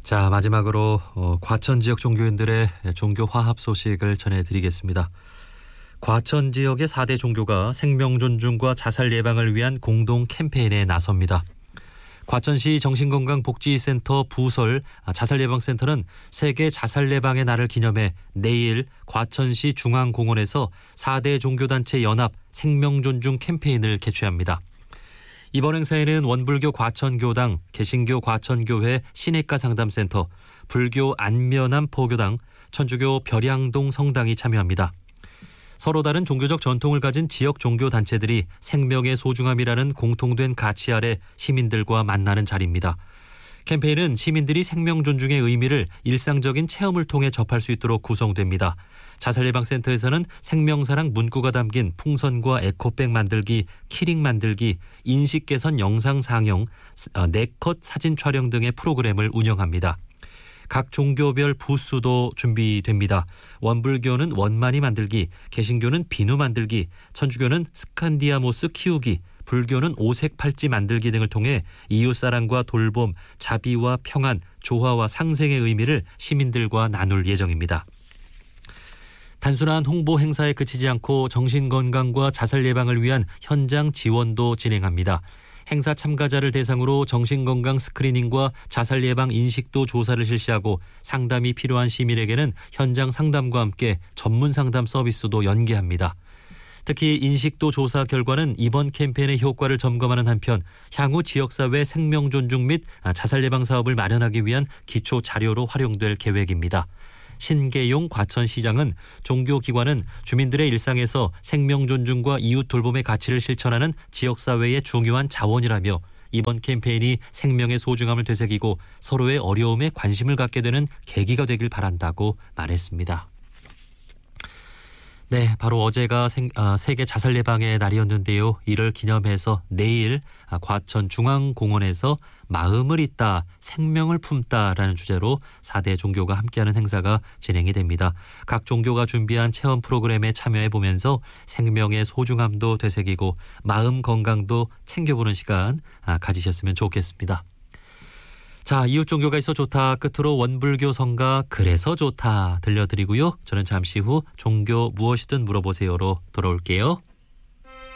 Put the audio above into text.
자, 마지막으로 과천 지역 종교인들의 종교 화합 소식을 전해드리겠습니다. 과천 지역의 4대 종교가 생명 존중과 자살 예방을 위한 공동 캠페인에 나섭니다. 과천시 정신건강복지센터 부설 자살예방센터는 세계 자살예방의 날을 기념해 내일 과천시 중앙공원에서 4대 종교단체 연합 생명존중 캠페인을 개최합니다. 이번 행사에는 원불교 과천교당, 개신교 과천교회 신해가 상담센터, 불교 안면함 포교당, 천주교 별양동 성당이 참여합니다. 서로 다른 종교적 전통을 가진 지역 종교단체들이 생명의 소중함이라는 공통된 가치 아래 시민들과 만나는 자리입니다. 캠페인은 시민들이 생명 존중의 의미를 일상적인 체험을 통해 접할 수 있도록 구성됩니다. 자살예방센터에서는 생명사랑 문구가 담긴 풍선과 에코백 만들기, 키링 만들기, 인식 개선 영상 상영, 네컷 사진 촬영 등의 프로그램을 운영합니다. 각 종교별 부스도 준비됩니다. 원불교는 원마니 만들기, 개신교는 비누 만들기, 천주교는 스칸디아모스 키우기, 불교는 오색 팔찌 만들기 등을 통해 이웃사랑과 돌봄, 자비와 평안, 조화와 상생의 의미를 시민들과 나눌 예정입니다. 단순한 홍보 행사에 그치지 않고 정신건강과 자살 예방을 위한 현장 지원도 진행합니다. 행사 참가자를 대상으로 정신건강 스크리닝과 자살 예방 인식도 조사를 실시하고 상담이 필요한 시민에게는 현장 상담과 함께 전문 상담 서비스도 연계합니다. 특히 인식도 조사 결과는 이번 캠페인의 효과를 점검하는 한편 향후 지역사회 생명 존중 및 자살 예방 사업을 마련하기 위한 기초 자료로 활용될 계획입니다. 신계용 과천시장은 종교기관은 주민들의 일상에서 생명 존중과 이웃 돌봄의 가치를 실천하는 지역사회의 중요한 자원이라며 이번 캠페인이 생명의 소중함을 되새기고 서로의 어려움에 관심을 갖게 되는 계기가 되길 바란다고 말했습니다. 네, 바로 어제가 세계 자살 예방의 날이었는데요. 이를 기념해서 내일 과천 중앙공원에서 마음을 잇다, 생명을 품다라는 주제로 4대 종교가 함께하는 행사가 진행이 됩니다. 각 종교가 준비한 체험 프로그램에 참여해보면서 생명의 소중함도 되새기고 마음 건강도 챙겨보는 시간 가지셨으면 좋겠습니다. 자, 이웃 종교가 있어 좋다 끝으로 원불교 성가 그래서 좋다 들려드리고요. 저는 잠시 후 종교 무엇이든 물어보세요로 돌아올게요.